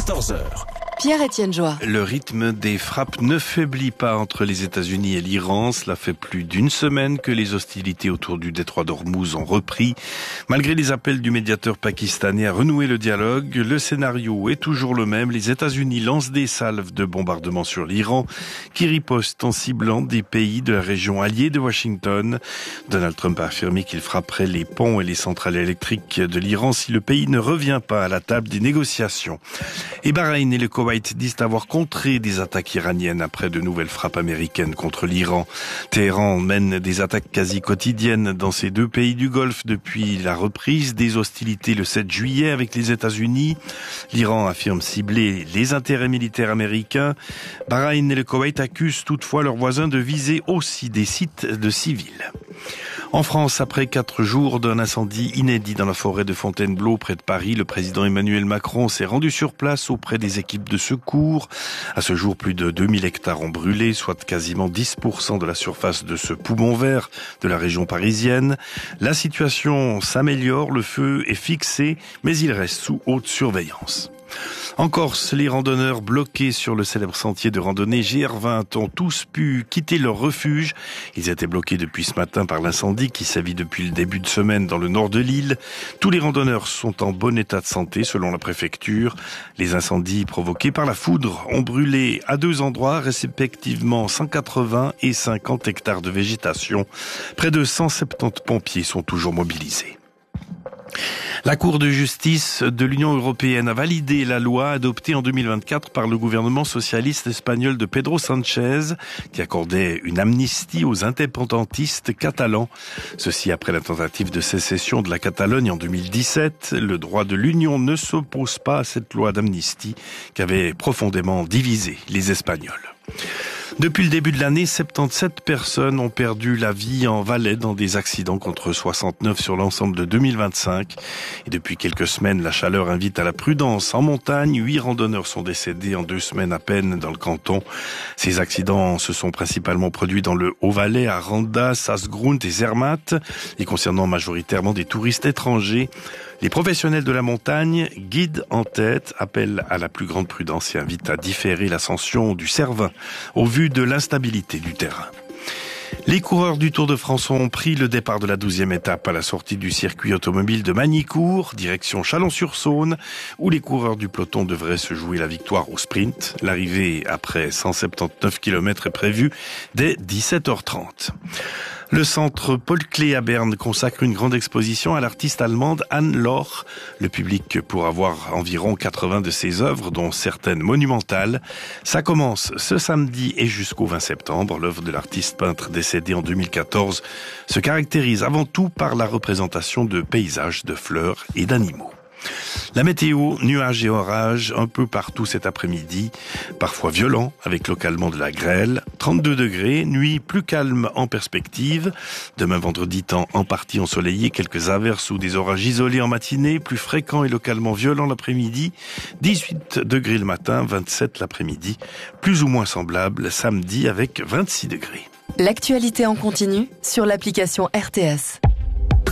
14h. Pierre-Étienne Joie. Le rythme des frappes ne faiblit pas entre les États-Unis et l'Iran. Cela fait plus d'une semaine que les hostilités autour du détroit d'Ormuz ont repris. Malgré les appels du médiateur pakistanais à renouer le dialogue, le scénario est toujours le même. Les États-Unis lancent des salves de bombardement sur l'Iran, qui riposte en ciblant des pays de la région alliée de Washington. Donald Trump a affirmé qu'il frapperait les ponts et les centrales électriques de l'Iran si le pays ne revient pas à la table des négociations. Et Bahreïn et le Koweït disent avoir contré des attaques iraniennes après de nouvelles frappes américaines contre l'Iran. Téhéran mène des attaques quasi quotidiennes dans ces deux pays du Golfe depuis la reprise des hostilités le 7 juillet avec les États-Unis. L'Iran affirme cibler les intérêts militaires américains. Bahreïn et le Koweït accusent toutefois leurs voisins de viser aussi des sites de civils. En France, après 4 jours d'un incendie inédit dans la forêt de Fontainebleau près de Paris, le président Emmanuel Macron s'est rendu sur place auprès des équipes de secours. À ce jour, plus de 2000 hectares ont brûlé, soit quasiment 10% de la surface de ce poumon vert de la région parisienne. La situation s'améliore, le feu est fixé, mais il reste sous haute surveillance. En Corse, les randonneurs bloqués sur le célèbre sentier de randonnée GR20 ont tous pu quitter leur refuge. Ils étaient bloqués depuis ce matin par l'incendie qui sévit depuis le début de semaine dans le nord de l'île. Tous les randonneurs sont en bon état de santé selon la préfecture. Les incendies provoqués par la foudre ont brûlé à 2 endroits, respectivement 180 et 50 hectares de végétation. Près de 170 pompiers sont toujours mobilisés. La Cour de justice de l'Union européenne a validé la loi adoptée en 2024 par le gouvernement socialiste espagnol de Pedro Sánchez, qui accordait une amnistie aux indépendantistes catalans. Ceci après la tentative de sécession de la Catalogne en 2017. Le droit de l'Union ne s'oppose pas à cette loi d'amnistie qui avait profondément divisé les Espagnols. Depuis le début de l'année, 77 personnes ont perdu la vie en Valais dans des accidents contre 69 sur l'ensemble de 2025. Et depuis quelques semaines, la chaleur invite à la prudence. En montagne, 8 randonneurs sont décédés en 2 semaines à peine dans le canton. Ces accidents se sont principalement produits dans le Haut-Valais, à Randa, Saasgrund et Zermatt, et concernant majoritairement des touristes étrangers. Les professionnels de la montagne, guides en tête, appellent à la plus grande prudence et invitent à différer l'ascension du Cervin au vu de l'instabilité du terrain. Les coureurs du Tour de France ont pris le départ de la 12e étape à la sortie du circuit automobile de Magny-Cours, direction Chalon-sur-Saône, où les coureurs du peloton devraient se jouer la victoire au sprint. L'arrivée après 179 km est prévue dès 17h30. Le centre Paul Klee à Berne consacre une grande exposition à l'artiste allemande Anne Loch. Le public pourra voir environ 80 de ses œuvres, dont certaines monumentales. Ça commence ce samedi et jusqu'au 20 septembre. L'œuvre de l'artiste peintre décédé en 2014 se caractérise avant tout par la représentation de paysages, de fleurs et d'animaux. La météo, nuages et orages un peu partout cet après-midi, parfois violents avec localement de la grêle, 32 degrés, nuit plus calme en perspective. Demain vendredi, temps en partie ensoleillé, quelques averses ou des orages isolés en matinée, plus fréquents et localement violents l'après-midi, 18 degrés le matin, 27 l'après-midi, plus ou moins semblable samedi avec 26 degrés. L'actualité en continu sur l'application RTS.